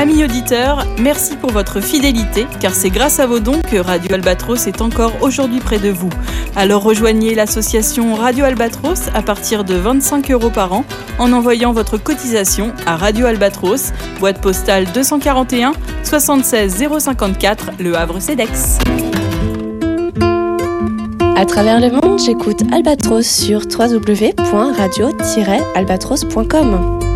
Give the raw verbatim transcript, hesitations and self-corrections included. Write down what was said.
Amis auditeurs, merci pour votre fidélité, car c'est grâce à vos dons que Radio Albatros est encore aujourd'hui près de vous. Alors rejoignez l'association Radio Albatros à partir de vingt-cinq euros par an en envoyant votre cotisation à Radio Albatros, boîte postale deux cent quarante et un soixante-seize zéro cinquante-quatre, Le Havre-Cedex. À travers le monde, j'écoute Albatros sur w w w point radio tiret albatros point com.